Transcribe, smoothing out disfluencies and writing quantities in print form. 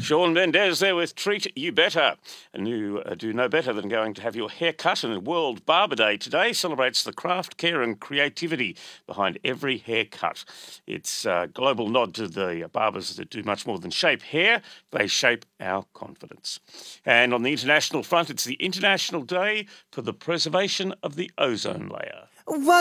Shawn Mendes there with Treat You Better. And you do no better than going to have your hair cut. And World Barber Day today celebrates the craft, care and creativity behind every haircut. It's a global nod to the barbers that do much more than shape hair. They shape our confidence. And on the international front, it's the International Day for the Preservation of the Ozone Layer. Was